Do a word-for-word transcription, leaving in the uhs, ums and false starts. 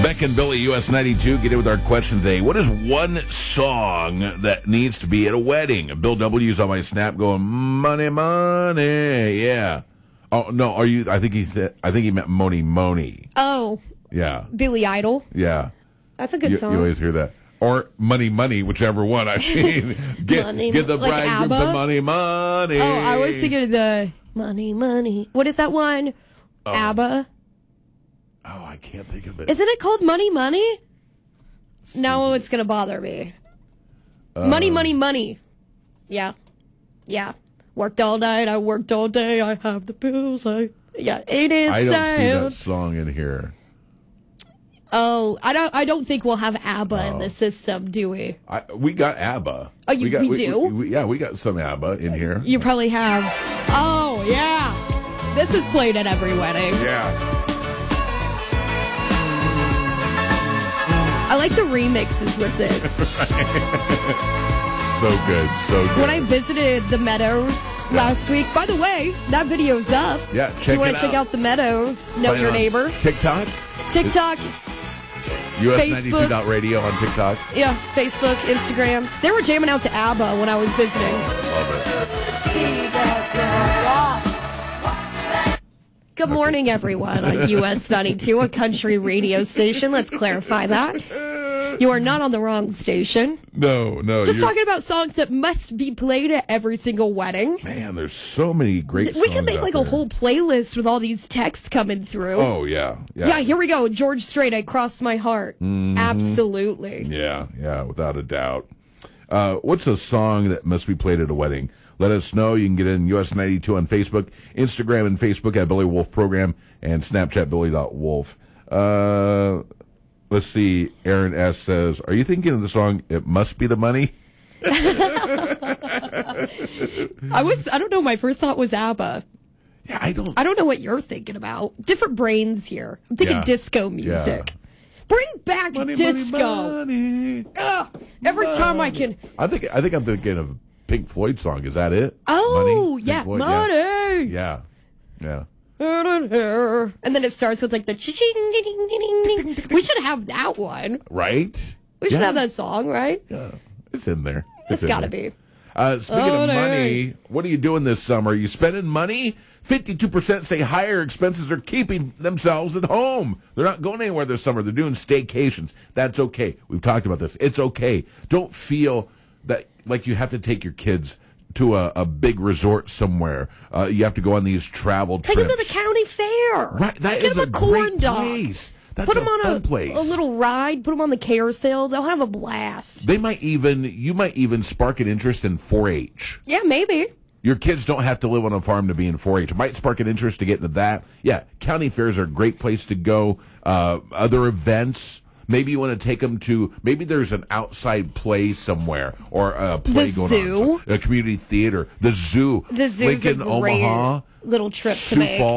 Beck and Billy, U S ninety-two, get in with our question today. What is one song that needs to be at a wedding? Bill W's on my snap going, money, money, yeah. Oh, no, are you, I think he said, I think he meant Moni Moni. Oh. Yeah. Billy Idol. Yeah. That's a good you, song. You always hear that. Or Money Money, whichever one. I mean, get, money, get the like bridegroom ABBA? some money, money. Oh, I was thinking of the money, money. What is that one? Oh. ABBA. Oh, I can't think of it. Isn't it called Money, Money? No, it's going to bother me. Uh, money, money, money. Yeah. Yeah. Worked all night, I worked all day, I have the bills, I... Yeah, it is I don't sad. see that song in here. Oh, I don't I don't think we'll have ABBA oh. in the system, do we? I, we got ABBA. Oh, you, we, got, we, we do? We, we, yeah, we got some ABBA in here. You probably have. Oh, yeah. This is played at every wedding. Yeah. I like the remixes with this. So good, so good. When I visited the Meadows yeah. last week, by the way, that video's up. Yeah, check it out. If you want to check out the Meadows, know Play your neighbor. TikTok? TikTok. U S ninety-two dot radio on TikTok. Yeah, Facebook, Instagram. They were jamming out to ABBA when I was visiting. Love it. See that girl. Good morning, everyone, on U S ninety-two, a country radio station. Let's clarify that. You are not on the wrong station. No, no. Just you're... talking about songs that must be played at every single wedding. Man, there's so many great songs. We could make like there. a whole playlist with all these texts coming through. Oh, yeah. Yeah, yeah here we go. George Strait, I Crossed My Heart. Mm-hmm. Absolutely. Yeah, yeah, without a doubt. Uh, what's a song that must be played at a wedding? Let us know. You can get in U S ninety-two on Facebook, Instagram and Facebook at Billy Wolf Program, and Snapchat Billy dot wolf. Uh, let's see. Aaron S. says, are you thinking of the song It Must Be the Money? I was, I don't know. My first thought was ABBA. Yeah, I don't. I don't know what you're thinking about. Different brains here. I'm thinking Yeah. disco music. Yeah. Bring back Money, disco. money, money. Ugh, every Money. time I can. I think I think I'm thinking of Pink Floyd song. Is that it? Oh, Money? yeah, Floyd? money. Yeah, yeah. And then it starts with like the cha-ching, ding, ding, ding, ding. We should have that one. Right? We should yeah. have that song, right? Yeah, it's in there. It's, in got to there. be. Uh, speaking oh, of no. money, what are you doing this summer? Are you spending money? fifty-two percent say higher expenses are keeping themselves at home. They're not going anywhere this summer. They're doing staycations. That's okay. We've talked about this. It's okay. Don't feel that like you have to take your kids to a, a big resort somewhere. Uh, you have to go on these travel Take trips. them to the county fair. Right. That Get is them a, a corn great dog. place. That's put a them on fun a, place. a little ride. Put them on the carousel. They'll have a blast. They might even, you might even spark an interest in four H. Yeah, maybe. Your kids don't have to live on a farm to be in four H. It might spark an interest to get into that. Yeah, county fairs are a great place to go. Uh, other events. Maybe you want to take them to, maybe there's an outside play somewhere or a play the going zoo. on. A community theater. The zoo. The zoo's Lincoln, a great Omaha, little trip to Sioux make. Falls.